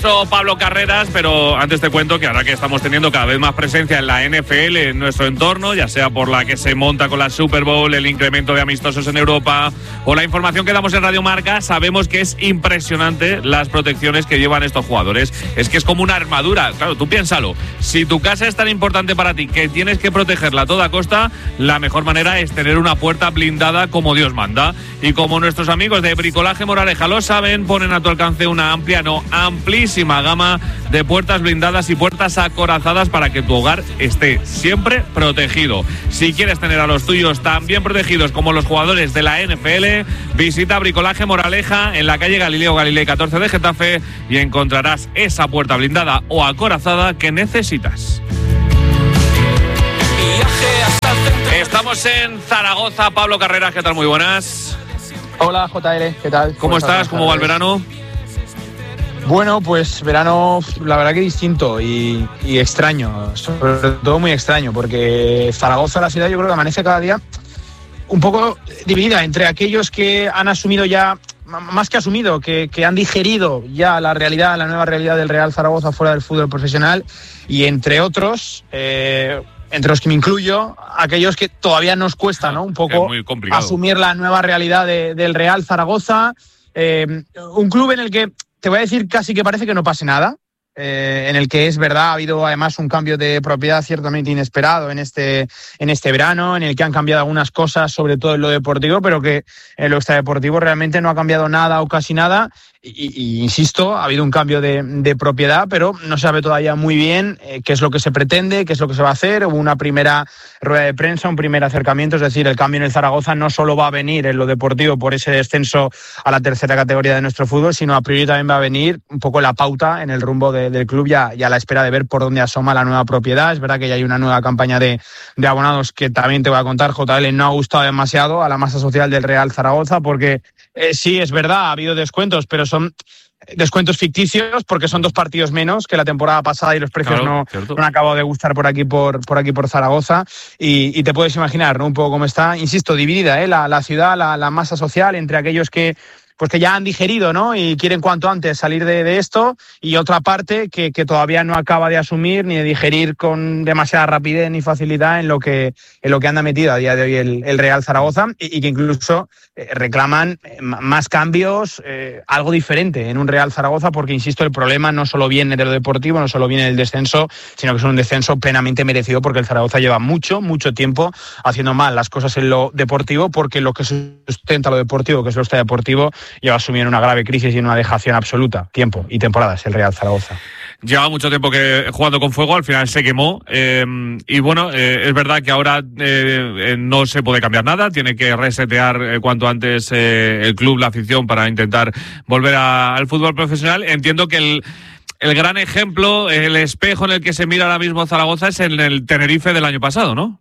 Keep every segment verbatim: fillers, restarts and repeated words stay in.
Pablo Carreras, pero antes te cuento que ahora que estamos teniendo cada vez más presencia en la N F L en nuestro entorno, ya sea por la que se monta con la Super Bowl, el incremento de amistosos en Europa o la información que damos en Radio Marca, sabemos que es impresionante las protecciones que llevan estos jugadores. Es que es como una armadura. Claro, tú piénsalo, si tu casa es tan importante para ti que tienes que protegerla a toda costa, la mejor manera es tener una puerta blindada como Dios manda. Y como nuestros amigos de Bricolaje Moraleja lo saben, ponen a tu alcance una amplia, no, amplísima gama de puertas blindadas y puertas acorazadas para que tu hogar esté siempre protegido. Si quieres tener a los tuyos tan bien protegidos como los jugadores de la N F L, visita Bricolaje Moraleja en la calle Galileo Galilei catorce de Getafe y encontrarás esa puerta blindada o acorazada que necesitas. Estamos en Zaragoza. Pablo Carreras, ¿qué tal? Muy buenas. Hola, J L, ¿qué tal? ¿Cómo estás? ¿Cómo va el verano? Bueno, pues verano, la verdad que distinto y, y extraño, sobre todo muy extraño, porque Zaragoza, la ciudad, yo creo que amanece cada día un poco dividida entre aquellos que han asumido ya, más que asumido, que, que han digerido ya la realidad, la nueva realidad del Real Zaragoza fuera del fútbol profesional, y entre otros, eh, entre los que me incluyo, aquellos que todavía nos cuesta, ¿no? Un poco asumir la nueva realidad de, del Real Zaragoza, eh, un club en el que te voy a decir casi que parece que no pase nada, eh, en el que es verdad, ha habido además un cambio de propiedad ciertamente inesperado en este, en este verano, en el que han cambiado algunas cosas, sobre todo en lo deportivo, pero que en lo extradeportivo realmente no ha cambiado nada o casi nada. Y, y insisto, ha habido un cambio de, de propiedad, pero no se sabe todavía muy bien eh, qué es lo que se pretende, qué es lo que se va a hacer. Hubo una primera rueda de prensa, un primer acercamiento, es decir, el cambio en el Zaragoza no solo va a venir en lo deportivo por ese descenso a la tercera categoría de nuestro fútbol, sino a priori también va a venir un poco la pauta en el rumbo de, del club, ya, ya a la espera de ver por dónde asoma la nueva propiedad. Es verdad que ya hay una nueva campaña de, de abonados que también te voy a contar, J L, no ha gustado demasiado a la masa social del Real Zaragoza, porque eh, sí, es verdad, ha habido descuentos, pero son descuentos ficticios porque son dos partidos menos que la temporada pasada y los precios claro, no, no han acabado de gustar por aquí por, por aquí por Zaragoza, y, y te puedes imaginar, ¿no? Un poco cómo está, insisto, dividida, ¿eh? la, la ciudad, la, la masa social entre aquellos que pues que ya han digerido, ¿no? Y quieren cuanto antes salir de, de esto, y otra parte que, que todavía no acaba de asumir ni de digerir con demasiada rapidez ni facilidad en lo que, en lo que anda metido a día de hoy el, el Real Zaragoza, y, y que incluso eh, reclaman eh, más cambios, eh, algo diferente en un Real Zaragoza, porque, insisto, el problema no solo viene de lo deportivo, no solo viene del descenso, sino que es un descenso plenamente merecido, porque el Zaragoza lleva mucho, mucho tiempo haciendo mal las cosas en lo deportivo, porque lo que sustenta lo deportivo, que es lo extradeportivo, lleva asumiendo una grave crisis y una dejación absoluta, tiempo y temporadas, el Real Zaragoza. Lleva mucho tiempo que jugando con fuego, al final se quemó, eh, y bueno, eh, es verdad que ahora eh, no se puede cambiar nada, tiene que resetear eh, cuanto antes eh, el club, la afición, para intentar volver a, al fútbol profesional. Entiendo que el el gran ejemplo, el espejo en el que se mira ahora mismo Zaragoza es en el Tenerife del año pasado, ¿no?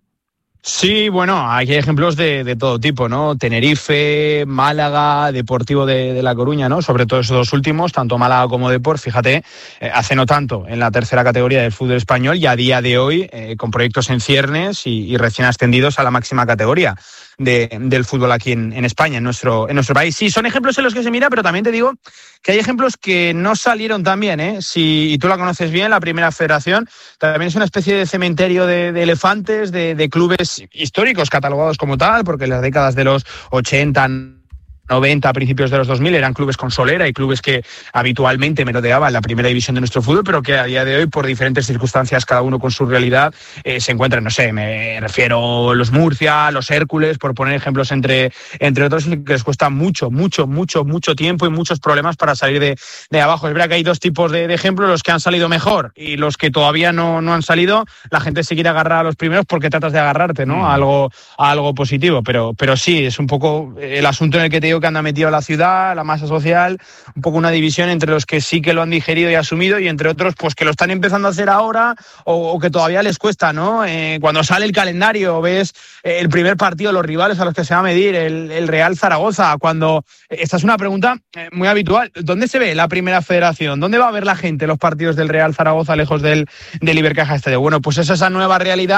Sí, bueno, hay ejemplos de, de todo tipo, ¿no? Tenerife, Málaga, Deportivo de, de La Coruña, ¿no? Sobre todo esos dos últimos, tanto Málaga como Depor, fíjate, eh, hace no tanto en la tercera categoría del fútbol español, y a día de hoy eh, con proyectos en ciernes y, y recién ascendidos a la máxima categoría de, del fútbol aquí en, en España, en nuestro, en nuestro país. Sí, son ejemplos en los que se mira, pero también te digo que hay ejemplos que no salieron tan bien, ¿eh? Si, y tú la conoces bien, la Primera Federación también es una especie de cementerio de, de elefantes, de, de clubes históricos catalogados como tal, porque en las décadas de los ochenta, noventa, a principios de los dos mil, eran clubes con solera y clubes que habitualmente merodeaban la primera división de nuestro fútbol, pero que a día de hoy, por diferentes circunstancias, cada uno con su realidad, eh, se encuentran, no sé, me refiero los Murcia, los Hércules, por poner ejemplos entre, entre otros, que les cuesta mucho, mucho, mucho, mucho tiempo y muchos problemas para salir de, de abajo. Es verdad que hay dos tipos de, de ejemplos, los que han salido mejor y los que todavía no, no han salido. La gente se quiere agarrar a los primeros porque tratas de agarrarte, ¿no? A algo, a algo positivo, pero, pero sí, es un poco el asunto en el que te digo que anda metido la ciudad, la masa social, un poco una división entre los que sí que lo han digerido y asumido, y entre otros pues que lo están empezando a hacer ahora o, o que todavía les cuesta, ¿no? Eh, cuando sale el calendario, ves eh, el primer partido, los rivales a los que se va a medir, el, el Real Zaragoza, cuando... Esta es una pregunta eh, muy habitual. ¿Dónde se ve la Primera Federación? ¿Dónde va a ver la gente los partidos del Real Zaragoza lejos del, del Ibercaja Estadio? Bueno, pues es esa nueva realidad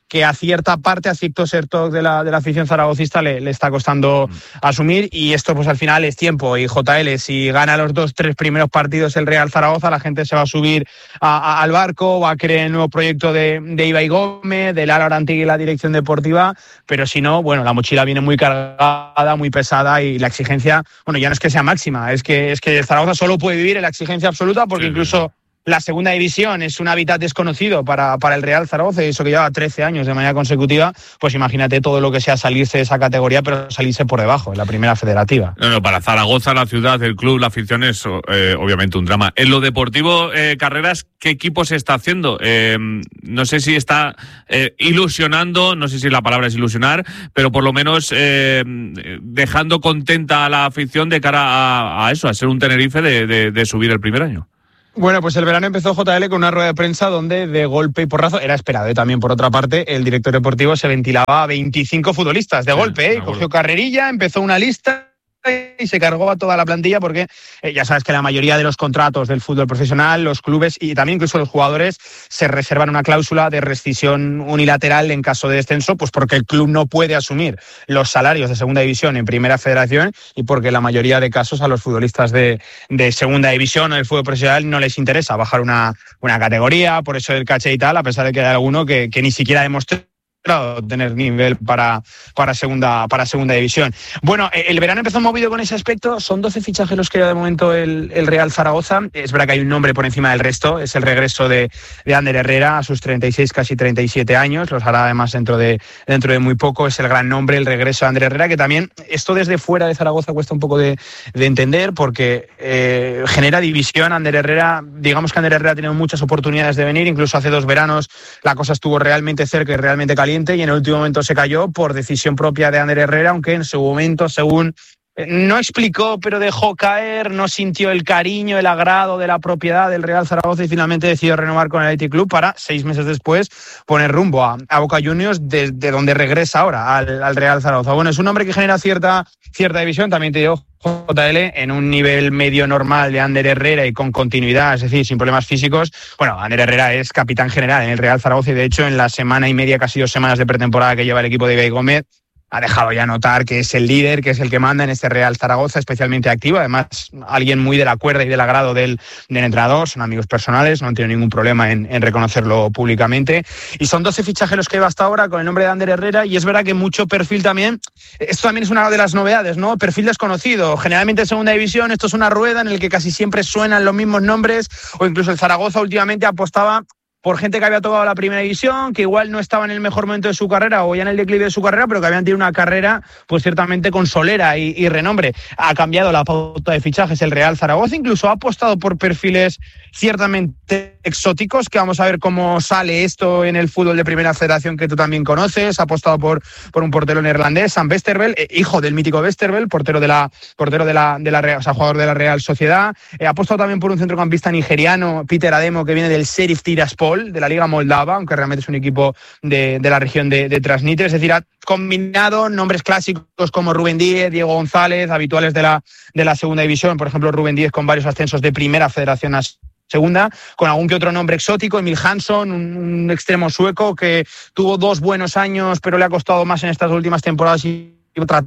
que a cierta parte, a cierto sector de la, de la afición zaragocista le, le está costando asumir, y esto pues al final es tiempo. Y J L, si gana los dos, tres primeros partidos el Real Zaragoza, la gente se va a subir a, a, al barco, va a creer el nuevo proyecto de, de Ibai Gómez, de Lalo Arantegui y la dirección deportiva, pero si no, bueno, la mochila viene muy cargada, muy pesada, y la exigencia, bueno, ya no es que sea máxima, es que, es que el Zaragoza solo puede vivir en la exigencia absoluta, porque sí, incluso la segunda división es un hábitat desconocido para, para el Real Zaragoza, y eso que lleva trece años de manera consecutiva, pues imagínate todo lo que sea salirse de esa categoría, pero salirse por debajo, en la primera federativa. No, no, para Zaragoza, la ciudad, el club, la afición es eh, obviamente un drama. En lo deportivo, eh, Carreras, ¿qué equipo se está haciendo? Eh, no sé si está eh, ilusionando, no sé si la palabra es ilusionar, pero por lo menos eh, dejando contenta a la afición de cara a, a eso, a ser un Tenerife de, de, de subir el primer año. Bueno, pues el verano empezó J L con una rueda de prensa donde de golpe y porrazo, era esperado, ¿eh? También por otra parte, el director deportivo se ventilaba a veinticinco futbolistas de sí, golpe, ¿eh? Cogió carrerilla, empezó una lista y se cargó a toda la plantilla, porque eh, ya sabes que la mayoría de los contratos del fútbol profesional, los clubes y también incluso los jugadores se reservan una cláusula de rescisión unilateral en caso de descenso, pues porque el club no puede asumir los salarios de segunda división en primera federación, y porque la mayoría de casos a los futbolistas de, de segunda división o del fútbol profesional no les interesa bajar una, una categoría, por eso el caché y tal, a pesar de que hay alguno que, que ni siquiera demostró tener nivel para, para, segunda, para segunda división. Bueno, el verano empezó movido con ese aspecto. Son doce fichajes los que lleva de momento el, el Real Zaragoza. Es verdad que hay un nombre por encima del resto. Es el regreso de, de Ander Herrera a sus treinta y seis, casi treinta y siete años. Los hará además dentro de, dentro de muy poco. Es el gran nombre, el regreso de Ander Herrera, que también esto desde fuera de Zaragoza cuesta un poco de, de entender, porque eh, genera división. Ander Herrera, digamos que Ander Herrera ha tenido muchas oportunidades de venir. Incluso hace dos veranos la cosa estuvo realmente cerca y realmente caliente, y en el último momento se cayó por decisión propia de Ander Herrera, aunque en su momento, según no explicó, pero dejó caer, no sintió el cariño, el agrado de la propiedad del Real Zaragoza, y finalmente decidió renovar con el Athletic Club para, seis meses después, poner rumbo a, a Boca Juniors, desde de donde regresa ahora al, al Real Zaragoza. Bueno, es un hombre que genera cierta, cierta división, también te digo, J L, en un nivel medio normal de Ander Herrera y con continuidad, es decir, sin problemas físicos. Bueno, Ander Herrera es capitán general en el Real Zaragoza, y de hecho en la semana y media, casi dos semanas de pretemporada que lleva el equipo de Ibai Gómez, ha dejado ya notar que es el líder, que es el que manda en este Real Zaragoza, especialmente activo. Además, alguien muy de la cuerda y del agrado del, del entrenador. Son amigos personales, no han tenido ningún problema en, en reconocerlo públicamente. Y son doce fichajes los que lleva hasta ahora con el nombre de Ander Herrera, y es verdad que mucho perfil también. Esto también es una de las novedades, ¿no? Perfil desconocido. Generalmente en segunda división esto es una rueda en la que casi siempre suenan los mismos nombres, o incluso el Zaragoza últimamente apostaba por gente que había tocado la primera división, que igual no estaba en el mejor momento de su carrera o ya en el declive de su carrera, pero que habían tenido una carrera pues ciertamente con solera y, y renombre. Ha cambiado la pauta de fichajes el Real Zaragoza, incluso ha apostado por perfiles ciertamente exóticos, que vamos a ver cómo sale esto en el fútbol de primera federación, que tú también conoces. Ha apostado por, por un portero neerlandés, Sam Westerveld, eh, hijo del mítico Westerveld, portero de la portero de la, de la Real, o sea, jugador de la Real Sociedad. Eh, ha apostado también por un centrocampista nigeriano, Peter Ademo, que viene del Sheriff Tiraspol, de la Liga Moldava, aunque realmente es un equipo de, de la región de, de Transnistria. Es decir, ha combinado nombres clásicos como Rubén Díez, Diego González, habituales de la, de la segunda división. Por ejemplo, Rubén Díez con varios ascensos de primera federación a segunda, con algún que otro nombre exótico. Emil Hansson, un, un extremo sueco que tuvo dos buenos años, pero le ha costado más en estas últimas temporadas y otra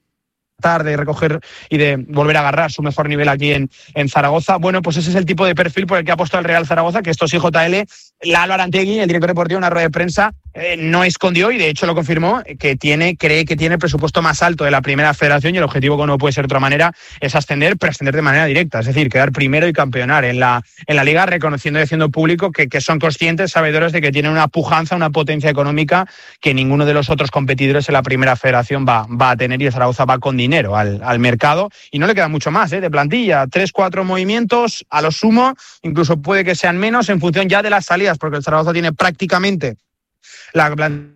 de recoger y de volver a agarrar su mejor nivel aquí en, en Zaragoza. Bueno, pues ese es el tipo de perfil por el que ha apostado el Real Zaragoza, que esto sí, J L. Lalo Arantegui, el director deportivo, en una rueda de prensa eh, no escondió, y de hecho lo confirmó, que tiene, cree que tiene el presupuesto más alto de la primera federación, y el objetivo, como no puede ser de otra manera, es ascender, pero ascender de manera directa, es decir, quedar primero y campeonar en la, en la liga, reconociendo y haciendo público que, que son conscientes, sabedores de que tienen una pujanza, una potencia económica que ninguno de los otros competidores en la primera federación va, va a tener, y el Zaragoza va con dinero al, al mercado, y no le queda mucho más ¿eh? de plantilla, tres, cuatro movimientos a lo sumo, incluso puede que sean menos en función ya de las salidas, porque el Zaragoza tiene prácticamente la plantilla,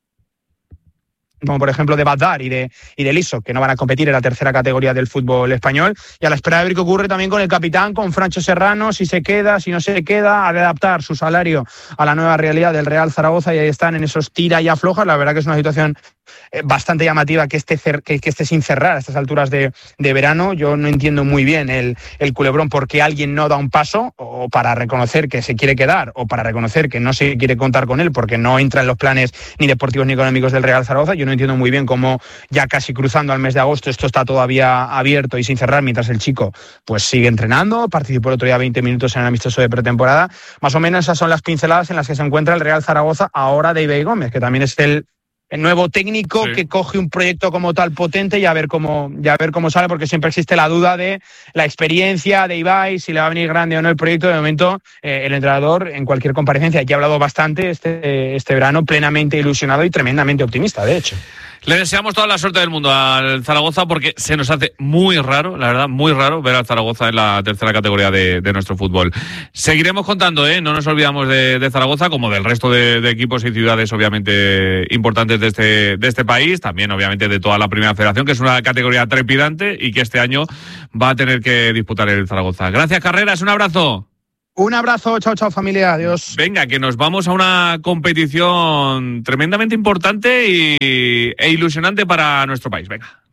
como por ejemplo de Badar y de, y de Liso, que no van a competir en la tercera categoría del fútbol español, y a la espera de ver qué ocurre también con el capitán, con Francho Serrano, si se queda, si no se queda, a adaptar su salario a la nueva realidad del Real Zaragoza, y ahí están en esos tira y afloja. La verdad que es una situación eh, bastante llamativa que esté, cer- que, que esté sin cerrar a estas alturas de, de verano. Yo no entiendo muy bien el, el culebrón por qué alguien no da un paso, o para reconocer que se quiere quedar, o para reconocer que no se quiere contar con él porque no entra en los planes ni deportivos ni económicos del Real Zaragoza. Yo no entiendo muy bien cómo, ya casi cruzando al mes de agosto, esto está todavía abierto y sin cerrar, mientras el chico pues sigue entrenando. Participó el otro día veinte minutos en el amistoso de pretemporada. Más o menos esas son las pinceladas en las que se encuentra el Real Zaragoza ahora de Ibai Gómez, que también es el, el nuevo técnico sí. que coge un proyecto como tal potente y a ver cómo, y a ver cómo sale, porque siempre existe la duda de la experiencia de Ibai, si le va a venir grande o no el proyecto. De momento, eh, el entrenador en cualquier comparecencia ya ha hablado bastante este, este verano, plenamente ilusionado y tremendamente optimista, de hecho. Le deseamos toda la suerte del mundo al Zaragoza, porque se nos hace muy raro, la verdad, muy raro ver al Zaragoza en la tercera categoría de, de nuestro fútbol. Seguiremos contando, ¿eh? No nos olvidamos de, de Zaragoza, como del resto de, de equipos y ciudades obviamente importantes de este, de este país, también obviamente de toda la Primera Federación, que es una categoría trepidante y que este año va a tener que disputar el Zaragoza. Gracias, Carreras, un abrazo. Un abrazo, chao, chao familia, adiós. Venga, que nos vamos a una competición tremendamente importante y, e ilusionante para nuestro país. Venga.